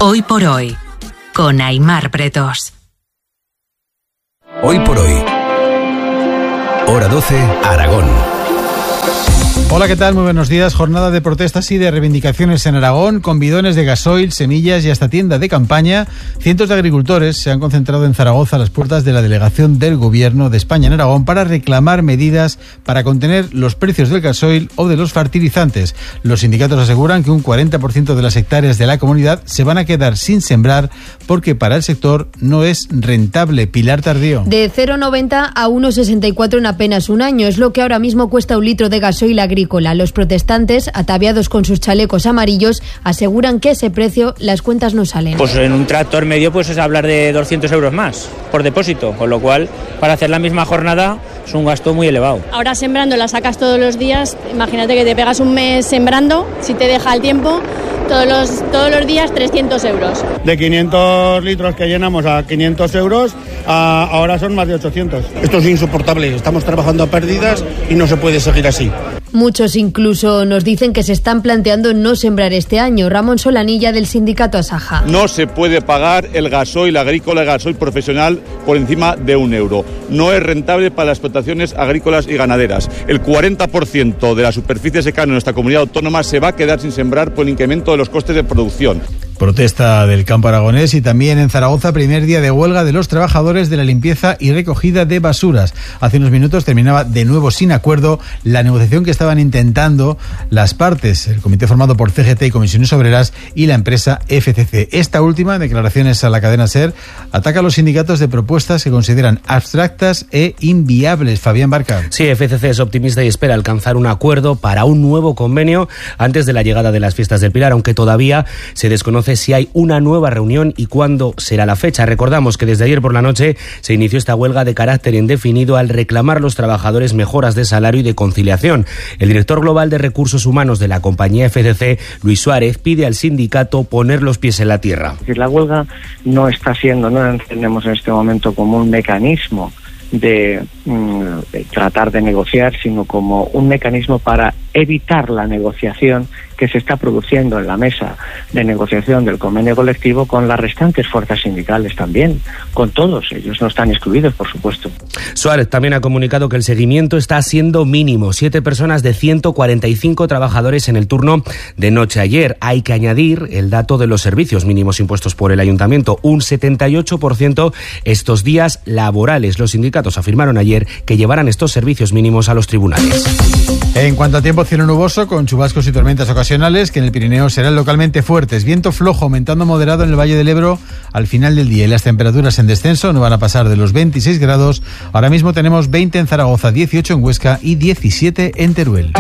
Hoy por hoy, con Aimar Pretos. Hoy por hoy. Hora 12, Aragón. Hola, ¿qué tal? Muy buenos días. Jornada de protestas y de reivindicaciones en Aragón, con bidones de gasoil, semillas y hasta tienda de campaña. Cientos de agricultores se han concentrado en Zaragoza a las puertas de la delegación del Gobierno de España en Aragón para reclamar medidas para contener los precios del gasoil o de los fertilizantes. Los sindicatos aseguran que un 40% de las hectáreas de la comunidad se van a quedar sin sembrar porque para el sector no es rentable. Pilar Tardío. De 0,90 a 1,64 en apenas un año es lo que ahora mismo cuesta un litro de gasoil agrícola. Los protestantes, ataviados con sus chalecos amarillos, aseguran que a ese precio las cuentas no salen. Pues en un tractor medio pues es hablar de 200 euros más por depósito, con lo cual para hacer la misma jornada es un gasto muy elevado. Ahora sembrando la sacas todos los días, imagínate que te pegas un mes sembrando, si te deja el tiempo, todos los días 300 euros. De 500 litros que llenamos a 500 euros, ahora son más de 800. Esto es insoportable, estamos trabajando a pérdidas y no se puede seguir así. Muchos incluso nos dicen que se están planteando no sembrar este año. Ramón Solanilla, del sindicato Asaja. No se puede pagar el gasoil agrícola, el gasoil profesional por encima de €1. No es rentable para las explotaciones agrícolas y ganaderas. El 40% de la superficie secana en nuestra comunidad autónoma se va a quedar sin sembrar por el incremento de los costes de producción. Protesta del campo aragonés y también en Zaragoza, primer día de huelga de los trabajadores de la limpieza y recogida de basuras. Hace unos minutos terminaba de nuevo sin acuerdo la negociación que estaban intentando las partes, el comité formado por CGT y Comisiones Obreras y la empresa FCC. Esta última, en declaraciones a la cadena SER, ataca a los sindicatos de propuestas que consideran abstractas e inviables. Fabián Barca. Sí, FCC es optimista y espera alcanzar un acuerdo para un nuevo convenio antes de la llegada de las fiestas del Pilar, aunque todavía se desconoce si hay una nueva reunión y cuándo será la fecha. Recordamos que desde ayer por la noche se inició esta huelga de carácter indefinido al reclamar los trabajadores mejoras de salario y de conciliación. El director global de Recursos Humanos de la compañía FCC, Luis Suárez, pide al sindicato poner los pies en la tierra. La huelga no la entendemos en este momento como un mecanismo de tratar de negociar, sino como un mecanismo para evitar la negociación que se está produciendo en la mesa de negociación del convenio colectivo con las restantes fuerzas sindicales también, con todos ellos, no están excluidos, por supuesto. Suárez también ha comunicado que el seguimiento está siendo mínimo, 7 personas de 145 trabajadores en el turno de noche. Ayer hay que añadir el dato de los servicios mínimos impuestos por el ayuntamiento, un 78% estos días laborales. Los sindicatos afirmaron ayer que llevarán estos servicios mínimos a los tribunales. En cuanto a tiempo, cielo nuboso con chubascos y tormentas ocasionales que en el Pirineo serán localmente fuertes. Viento flojo aumentando moderado en el Valle del Ebro al final del día y las temperaturas en descenso no van a pasar de los 26 grados. Ahora mismo tenemos 20 en Zaragoza, 18 en Huesca y 17 en Teruel.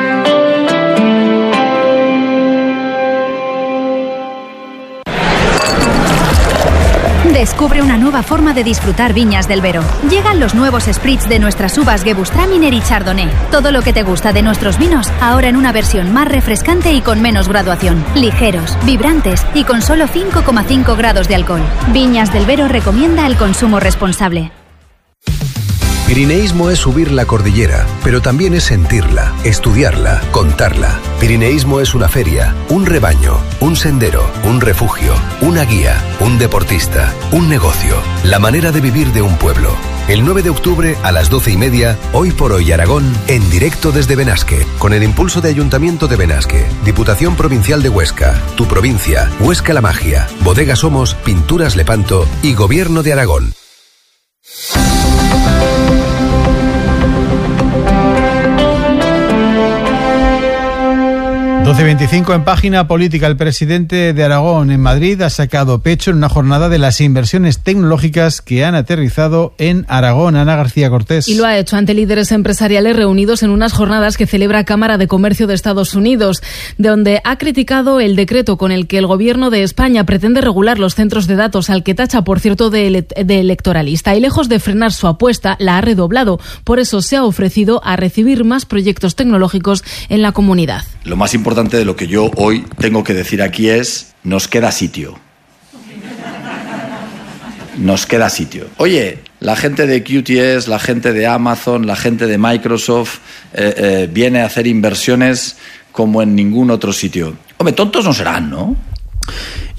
Descubre una nueva forma de disfrutar Viñas del Vero. Llegan los nuevos spritz de nuestras uvas Gewürztraminer y Chardonnay. Todo lo que te gusta de nuestros vinos, ahora en una versión más refrescante y con menos graduación. Ligeros, vibrantes y con solo 5,5 grados de alcohol. Viñas del Vero recomienda el consumo responsable. Pirineísmo es subir la cordillera, pero también es sentirla, estudiarla, contarla. Pirineísmo es una feria, un rebaño, un sendero, un refugio, una guía, un deportista, un negocio, la manera de vivir de un pueblo. El 9 de octubre a las 12:30, Hoy por Hoy Aragón, en directo desde Benasque, con el impulso de Ayuntamiento de Benasque, Diputación Provincial de Huesca, Tu Provincia, Huesca La Magia, Bodega Somos, Pinturas Lepanto y Gobierno de Aragón. 12:25 en página política. El presidente de Aragón en Madrid ha sacado pecho en una jornada de las inversiones tecnológicas que han aterrizado en Aragón. Ana García Cortés. Y lo ha hecho ante líderes empresariales reunidos en unas jornadas que celebra Cámara de Comercio de Estados Unidos, donde ha criticado el decreto con el que el Gobierno de España pretende regular los centros de datos, al que tacha, por cierto, de electoralista. Y lejos de frenar su apuesta, la ha redoblado. Por eso se ha ofrecido a recibir más proyectos tecnológicos en la comunidad. Lo más importante de lo que yo hoy tengo que decir aquí es: nos queda sitio. Nos queda sitio. Oye, la gente de QTS, la gente de Amazon, la gente de Microsoft viene a hacer inversiones como en ningún otro sitio. Hombre, tontos no serán, ¿no?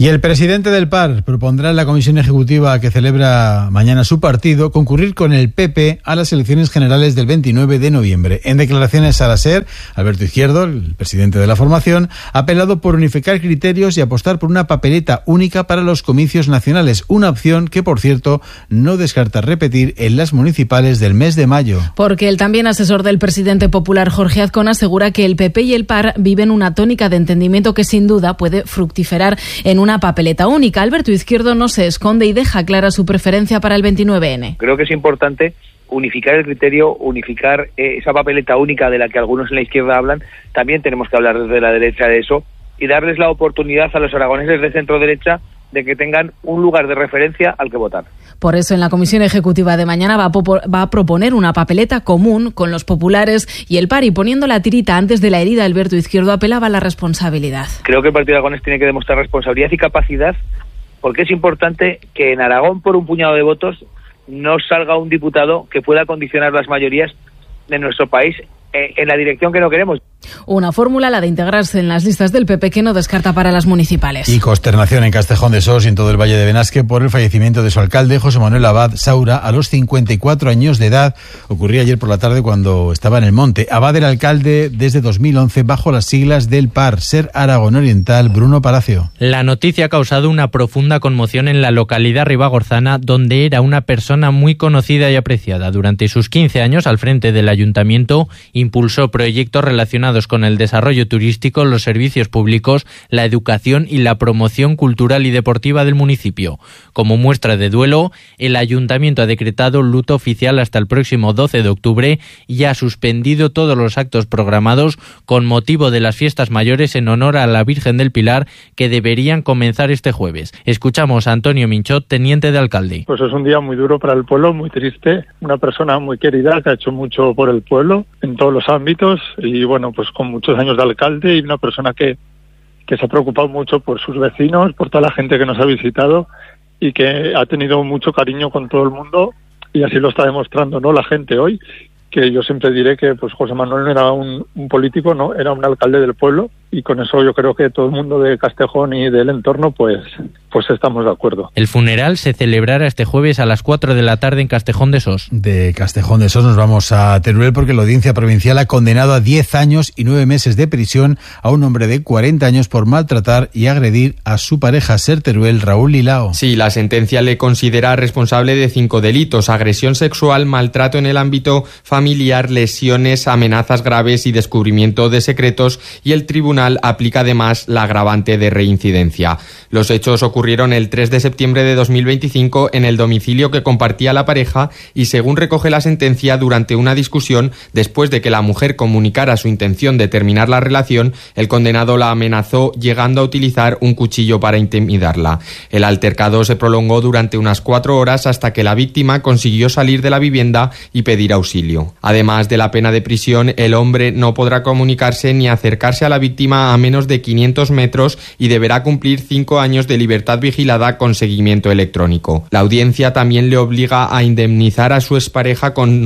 Y el presidente del PAR propondrá en la comisión ejecutiva que celebra mañana su partido concurrir con el PP a las elecciones generales del 29 de noviembre. En declaraciones a la SER, Alberto Izquierdo, el presidente de la formación, ha apelado por unificar criterios y apostar por una papeleta única para los comicios nacionales, una opción que, por cierto, no descarta repetir en las municipales del mes de mayo. Porque el también asesor del presidente popular Jorge Azcón asegura que el PP y el PAR viven una tónica de entendimiento que sin duda puede fructificar en una papeleta única. Alberto Izquierdo no se esconde y deja clara su preferencia para el 29N. Creo que es importante unificar el criterio, unificar esa papeleta única de la que algunos en la izquierda hablan. También tenemos que hablar desde la derecha de eso y darles la oportunidad a los aragoneses de centro-derecha de que tengan un lugar de referencia al que votar. Por eso en la comisión ejecutiva de mañana va a proponer una papeleta común con los populares y el PAR, y poniendo la tirita antes de la herida, Alberto Izquierdo apelaba a la responsabilidad. Creo que el Partido Aragonés tiene que demostrar responsabilidad y capacidad, porque es importante que en Aragón, por un puñado de votos, no salga un diputado que pueda condicionar las mayorías de nuestro país en la dirección que no queremos. Una fórmula, la de integrarse en las listas del PP, que no descarta para las municipales. Y consternación en Castejón de Sos y en todo el Valle de Benasque por el fallecimiento de su alcalde, José Manuel Abad Saura, a los 54 años de edad. Ocurría ayer por la tarde cuando estaba en el monte. Abad era alcalde desde 2011 bajo las siglas del PAR, Ser Aragón Oriental. Bruno Palacio. La noticia ha causado una profunda conmoción en la localidad ribagorzana, donde era una persona muy conocida y apreciada. Durante sus 15 años al frente del ayuntamiento, impulsó proyectos relacionados con el desarrollo turístico, los servicios públicos, la educación y la promoción cultural y deportiva del municipio. Como muestra de duelo, el ayuntamiento ha decretado luto oficial hasta el próximo 12 de octubre y ha suspendido todos los actos programados con motivo de las fiestas mayores en honor a la Virgen del Pilar, que deberían comenzar este jueves. Escuchamos a Antonio Minchot, teniente de alcalde. Pues es un día muy duro para el pueblo, muy triste. Una persona muy querida que ha hecho mucho por el pueblo en todos los ámbitos y bueno, pues con muchos años de alcalde y una persona que se ha preocupado mucho por sus vecinos, por toda la gente que nos ha visitado y que ha tenido mucho cariño con todo el mundo, y así lo está demostrando, ¿no?, la gente hoy, que yo siempre diré que pues José Manuel no era un político, no, era un alcalde del pueblo, y con eso yo creo que todo el mundo de Castejón y del entorno pues estamos de acuerdo. El funeral se celebrará este jueves a las 4 de la tarde en Castejón de Sos. De Castejón de Sos nos vamos a Teruel, porque la Audiencia Provincial ha condenado a 10 años y 9 meses de prisión a un hombre de 40 años por maltratar y agredir a su pareja Ser Teruel, Raúl Lilao. Sí, la sentencia le considera responsable de 5 delitos: agresión sexual, maltrato en el ámbito familiar, lesiones, amenazas graves y descubrimiento de secretos, y el tribunal aplica además la agravante de reincidencia. Los hechos ocurrieron el 3 de septiembre de 2025 en el domicilio que compartía la pareja y, según recoge la sentencia, durante una discusión, después de que la mujer comunicara su intención de terminar la relación, el condenado la amenazó, llegando a utilizar un cuchillo para intimidarla. El altercado se prolongó durante unas 4 horas hasta que la víctima consiguió salir de la vivienda y pedir auxilio. Además de la pena de prisión, el hombre no podrá comunicarse ni acercarse a la víctima a menos de 500 metros y deberá cumplir 5 años de libertad vigilada con seguimiento electrónico. La audiencia también le obliga a indemnizar a su expareja con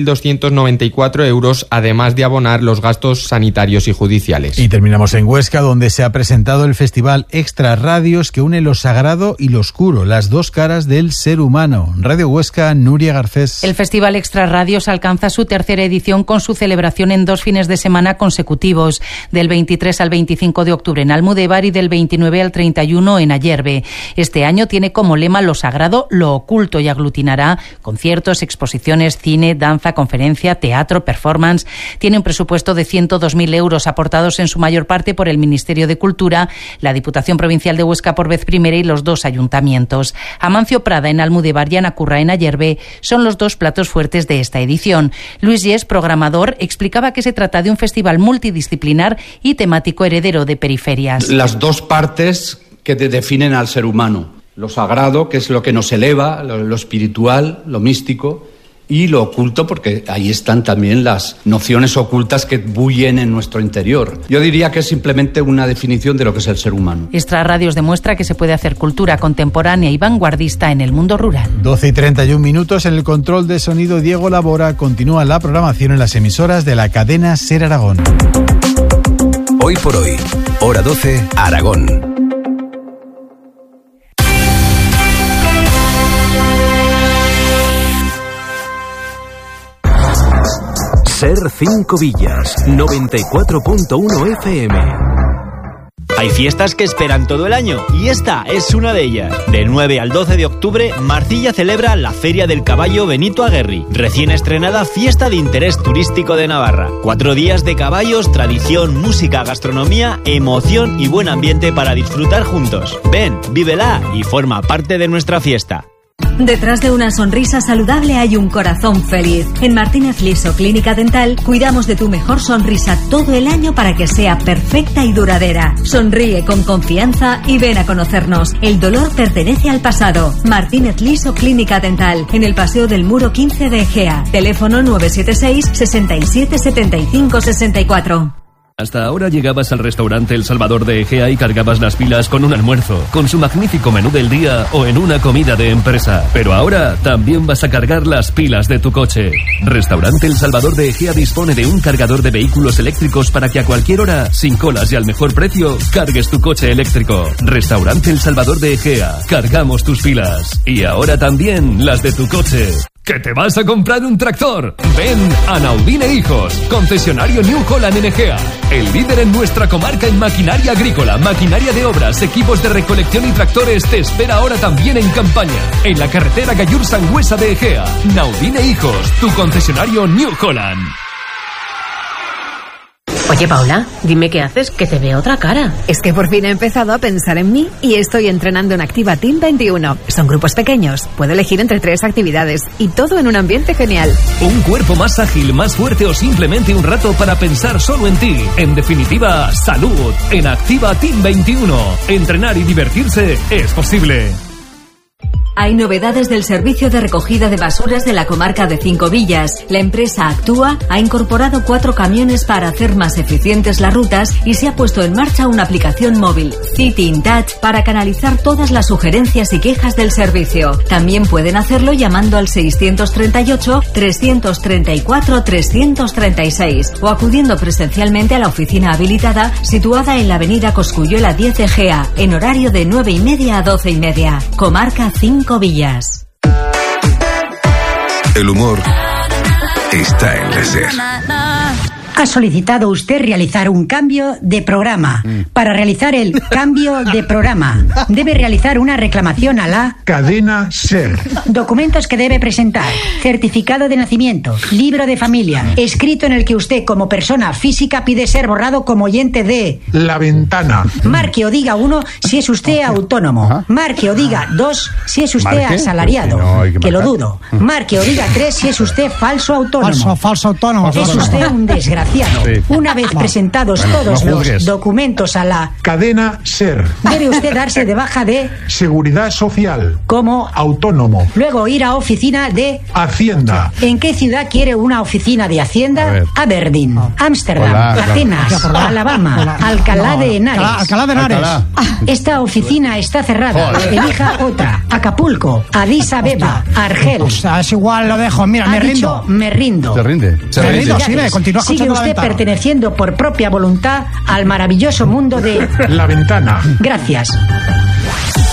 9.294 euros, además de abonar los gastos sanitarios y judiciales. Y terminamos en Huesca, donde se ha presentado el Festival Extra Radios, que une lo sagrado y lo oscuro, las dos caras del ser humano. Radio Huesca, Nuria Garcés. El Festival Extra Radios alcanza su tercera edición con su celebración en 2 fines de semana consecutivos, del 23 al 25 de octubre en Almudévar y del 29 al 31 en Ayerbe. Este año tiene como lema lo sagrado, lo oculto, y aglutinará conciertos, exposiciones, cine, danza, conferencia, teatro, performance. Tiene un presupuesto de 102.000 euros aportados en su mayor parte por el Ministerio de Cultura, la Diputación Provincial de Huesca por vez primera y los 2 ayuntamientos. Amancio Prada en Almudévar y Ana Curra en Ayerbe son los 2 platos fuertes de esta edición. Luis Yes, programador, explicaba que se trata de un festival multidisciplinar y temático heredero de periferias. Las 2 partes que definen al ser humano: lo sagrado, que es lo que nos eleva, lo espiritual, lo místico, y lo oculto, porque ahí están también las nociones ocultas que bullen en nuestro interior. Yo diría que es simplemente una definición de lo que es el ser humano. Extra Radios demuestra que se puede hacer cultura contemporánea y vanguardista en el mundo rural. 12:31. En el control de sonido, Diego Labora. Continúa la programación en las emisoras de la cadena Ser Aragón. Hoy por hoy, hora 12, Aragón. Cinco Villas, 94.1 FM. Hay fiestas que esperan todo el año y esta es una de ellas. Del 9 al 12 de octubre, Marcilla celebra la Feria del Caballo Benito Aguerri, recién estrenada fiesta de interés turístico de Navarra. 4 días de caballos, tradición, música, gastronomía, emoción y buen ambiente para disfrutar juntos. Ven, vívela y forma parte de nuestra fiesta. Detrás de una sonrisa saludable hay un corazón feliz. En Martínez Liso Clínica Dental cuidamos de tu mejor sonrisa todo el año para que sea perfecta y duradera. Sonríe con confianza y ven a conocernos. El dolor pertenece al pasado. Martínez Liso Clínica Dental, en el Paseo del Muro 15 de Egea. Teléfono 976 67 75 64. Hasta ahora llegabas al restaurante El Salvador de Egea y cargabas las pilas con un almuerzo, con su magnífico menú del día o en una comida de empresa. Pero ahora también vas a cargar las pilas de tu coche. Restaurante El Salvador de Egea dispone de un cargador de vehículos eléctricos para que a cualquier hora, sin colas y al mejor precio, cargues tu coche eléctrico. Restaurante El Salvador de Egea. Cargamos tus pilas. Y ahora también las de tu coche. ¿Que te vas a comprar un tractor? Ven a Naudine Hijos, concesionario New Holland en Egea. El líder en nuestra comarca en maquinaria agrícola, maquinaria de obras, equipos de recolección y tractores te espera ahora también en campaña. En la carretera Gallur-Sangüesa de Egea. Naudine Hijos, tu concesionario New Holland. Oye, Paula, dime qué haces, que te veo otra cara. Es que por fin he empezado a pensar en mí y estoy entrenando en Activa Team 21. Son grupos pequeños, puedo elegir entre 3 actividades y todo en un ambiente genial. Un cuerpo más ágil, más fuerte o simplemente un rato para pensar solo en ti. En definitiva, salud. En Activa Team 21. Entrenar y divertirse es posible. Hay novedades del servicio de recogida de basuras de la comarca de Cinco Villas. La empresa Actúa ha incorporado 4 camiones para hacer más eficientes las rutas y se ha puesto en marcha una aplicación móvil, City in Touch, para canalizar todas las sugerencias y quejas del servicio. También pueden hacerlo llamando al 638-334-336 o acudiendo presencialmente a la oficina habilitada situada en la avenida Cosculluela 10 de Egea, en horario de 9:30 a 12:30. Comarca Cinco Villas. El humor está en la SER. Ha solicitado usted realizar un cambio de programa. Para realizar el cambio de programa, debe realizar una reclamación a la cadena SER. Documentos que debe presentar: certificado de nacimiento, libro de familia, escrito en el que usted como persona física pide ser borrado como oyente de La Ventana. Marque o diga 1 si es usted autónomo. Marque o diga 2 si es usted asalariado. Que lo dudo. Marque o diga 3 si es usted falso autónomo. Falso autónomo. Es usted un desgraciado. Sí. Una vez presentados todos los documentos a la cadena SER, debe usted darse de baja de Seguridad Social como autónomo. Luego ir a oficina de Hacienda. ¿En qué ciudad quiere una oficina de Hacienda? Aberdeen, Ámsterdam, Atenas, Alabama, Alcalá de Henares. Alcalá de Henares. Esta oficina está cerrada. Elija otra. Acapulco, Addis Abeba, Argel. O sea, es igual, lo dejo. Mira, me rindo. Me rindo. Se rinde. Me rindo, sí, continúa escuchando. Usted perteneciendo por propia voluntad al maravilloso mundo de La Ventana. Gracias.